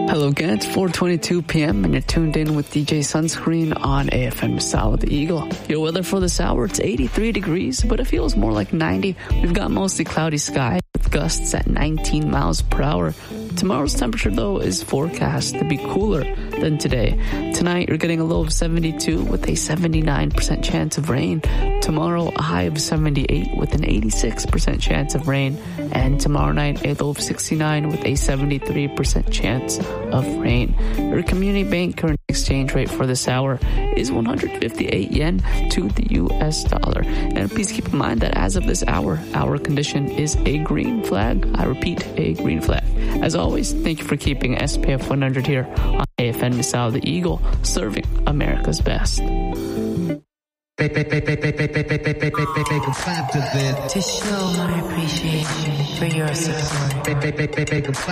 Hello again, it's 4:22 p.m. and you're tuned in with DJ Sunscreen on AFM Misao the Eagle. Your weather for this hour, it's 83 degrees, but it feels more like 90. We've got mostly cloudy sky with gusts at 19 miles per hour. Tomorrow's temperature, though, is forecast to be cooler than today. Tonight, you're getting a low of 72 with a 79% chance of rain. Tomorrow, a high of 78 with an 86% chance of rain. And tomorrow night, a low of 69 with a 73% chance of rain. Your community bank current exchange rate for this hour is 158 yen to the US dollar. And please keep in mind that as of this hour, our condition is a green flag. I repeat, a green flag. As always, thank you for keeping SPF 100 here on AFN Misao the Eagle, serving America's best. To show my appreciation for your support.